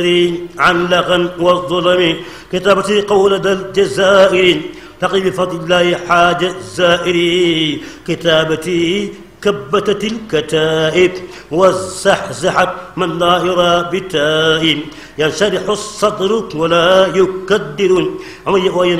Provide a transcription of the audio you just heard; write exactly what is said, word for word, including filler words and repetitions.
عن لغم والظلم كتابتي قول ذا الجزائر تقي بفضل الله حاج الزائر كتابتي كبتت الكتائب وزحزحت من لا يرى بتائب ينشرح الصدر ولا يكدر